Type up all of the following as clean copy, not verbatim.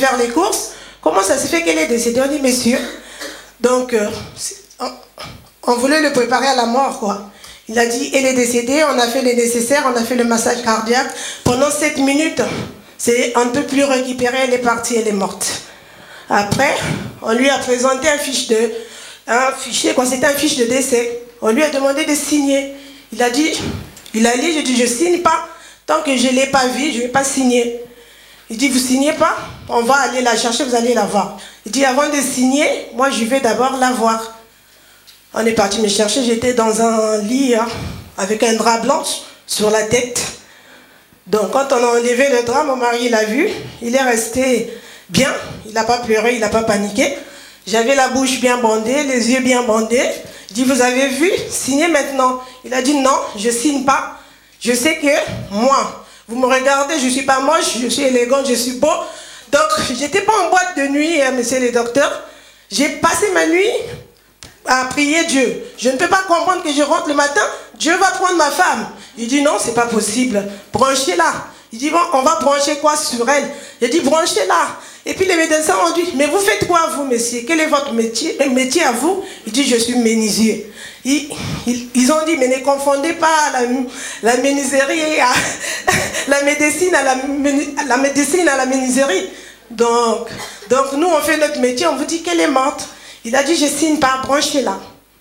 faire les courses. Comment ça se fait qu'elle est décédée? On dit, monsieur. Donc, on voulait le préparer à la mort, quoi. Il a dit, elle est décédée, on a fait le nécessaire, on a fait le massage cardiaque. Pendant 7 minutes, on ne peut plus récupérer, elle est partie, elle est morte. Après, on lui a présenté un fichier, c'était un fiche de décès. On lui a demandé de signer. Il a lu, j'ai dit, je ne signe pas. Tant que je ne l'ai pas vu, je ne vais pas signer. Il dit, vous ne signez pas? On va aller la chercher, vous allez la voir. Il dit, avant de signer, moi je vais d'abord la voir. On est parti me chercher, j'étais dans un lit avec un drap blanc sur la tête. Donc quand on a enlevé le drap, mon mari l'a vu, il est resté bien, il n'a pas pleuré, il n'a pas paniqué. J'avais la bouche bien bandée, les yeux bien bandés. Je dis, vous avez vu, signez maintenant. Il a dit, non, je ne signe pas. Je sais que moi, vous me regardez, je ne suis pas moche, je suis élégante, je suis beau. Donc, je n'étais pas en boîte de nuit, monsieur le docteur. J'ai passé ma nuit à prier Dieu. Je ne peux pas comprendre que je rentre le matin, Dieu va prendre ma femme. Il dit, non, c'est pas possible. Branchez-la. Il dit, bon, on va brancher quoi sur elle? J'ai dit, branchez-la. Et puis les médecins ont dit, mais vous faites quoi vous, monsieur? Quel est votre métier à vous? Il dit, je suis menuisier. Ils ont dit, mais ne confondez pas la menuiserie à la médecine à la médecine à la menuiserie. Donc nous on fait notre métier, on vous dit qu'elle est morte. Il a dit, je signe pas, branchez-la.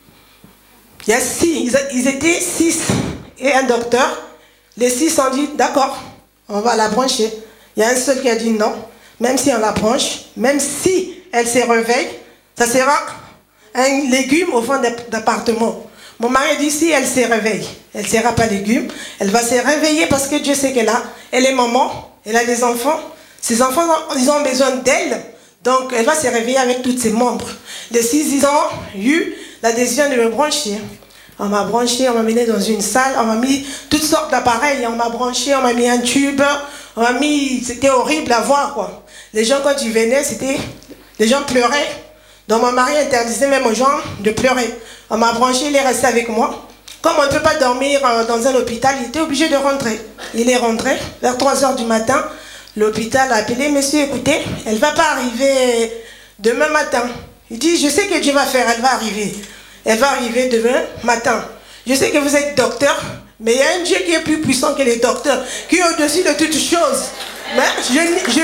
Il y a 6, ils étaient 6 et un docteur. Les 6 ont dit, d'accord, on va la brancher. Il y a un seul qui a dit non. Même si on la branche, même si elle se réveille, ça sera un légume au fond d'appartement. Mon mari dit, si elle se réveille, elle ne sera pas légume, elle va se réveiller parce que Dieu sait qu'elle est maman, elle a des enfants. Ses enfants, ils ont besoin d'elle, donc elle va se réveiller avec tous ses membres. Les 6, ils ont eu la décision de me brancher. On m'a branché, on m'a mené dans une salle, on m'a mis toutes sortes d'appareils, on m'a branché, on m'a mis un tube, on m'a mis, c'était horrible à voir, quoi. Les gens, quand ils venaient, les gens pleuraient. Donc mon mari interdisait même aux gens de pleurer. On m'a branché, il est resté avec moi. Comme on ne peut pas dormir dans un hôpital, il était obligé de rentrer. Il est rentré vers 3h du matin. L'hôpital a appelé, monsieur, écoutez, elle ne va pas arriver demain matin. Il dit, je sais que Dieu va faire, elle va arriver. Elle va arriver demain matin. Je sais que vous êtes docteur, mais il y a un Dieu qui est plus puissant que les docteurs, qui est au-dessus de toutes choses. Mais je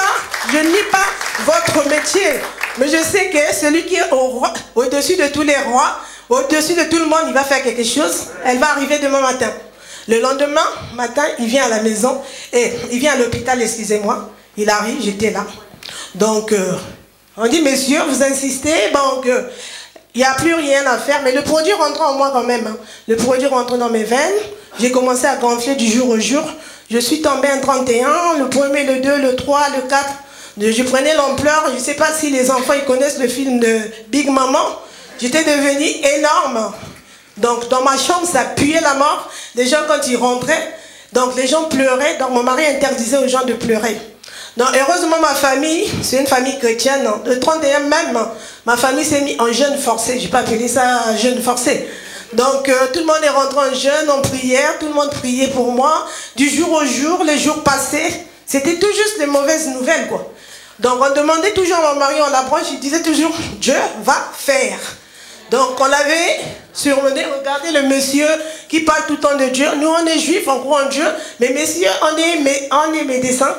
nie pas votre métier. Mais je sais que celui qui est au-dessus de tous les rois, au-dessus de tout le monde, il va faire quelque chose. Elle va arriver demain matin. Le lendemain matin, il vient à la maison, et il vient à l'hôpital, excusez-moi. Il arrive, j'étais là. Donc, on dit, messieurs, vous insistez, donc, il n'y a plus rien à faire. Mais le produit rentre en moi quand même. Hein. Le produit rentre dans mes veines. J'ai commencé à gonfler du jour au jour. Je suis tombée un 31, le 1er, le 2, le 3, le 4. Je prenais l'ampleur. Je ne sais pas si les enfants ils connaissent le film de Big Maman. J'étais devenue énorme. Donc dans ma chambre, ça puait la mort. Les gens quand ils rentraient, donc les gens pleuraient. Donc mon mari interdisait aux gens de pleurer. Donc heureusement ma famille, c'est une famille chrétienne. Le 31 même, ma famille s'est mise en jeûne forcé. Je n'ai pas appelé ça jeûne forcé. Donc tout le monde est rentré en jeûne, en prière, tout le monde priait pour moi. Du jour au jour, les jours passaient, c'était tout juste des mauvaises nouvelles, quoi. Donc on demandait toujours à mon mari, on l'approche, il disait toujours, Dieu va faire. Donc on l'avait surmené, regardez le monsieur qui parle tout le temps de Dieu. Nous on est juifs, on croit en Dieu, mais messieurs, on est médecins,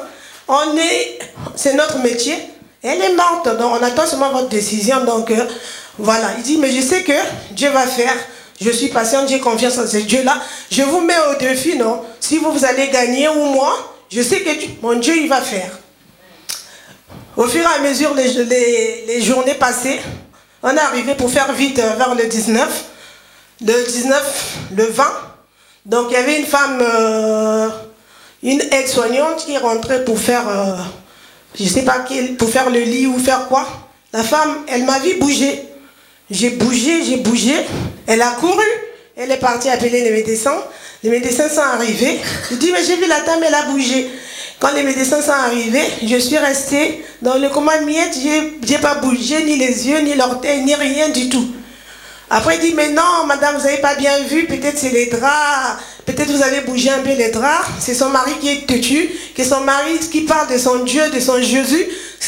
c'est notre métier. Elle est morte, donc on attend seulement votre décision. Donc voilà, il dit, mais je sais que Dieu va faire. Je suis patiente, j'ai confiance en ce Dieu-là. Je vous mets au défi, non? Si vous allez gagner ou moi, je sais que mon Dieu, il va faire. Au fur et à mesure, les journées passées, on est arrivé pour faire vite vers le 19. Le 19, le 20. Donc il y avait une femme, une aide-soignante qui est rentrée pour faire, je ne sais pas, pour faire le lit ou faire quoi. La femme, elle m'a vu bouger. J'ai bougé. Elle a couru. Elle est partie appeler les médecins. Les médecins sont arrivés. Je dis, mais j'ai vu la dame, elle a bougé. Quand les médecins sont arrivés, je suis restée dans le coma miette. Je n'ai pas bougé, ni les yeux, ni l'orteil, ni rien du tout. Après, il dit, mais non, madame, vous n'avez pas bien vu. Peut-être c'est les draps. Peut-être vous avez bougé un peu les draps. C'est son mari qui est têtu. Que son mari qui parle de son Dieu, de son Jésus.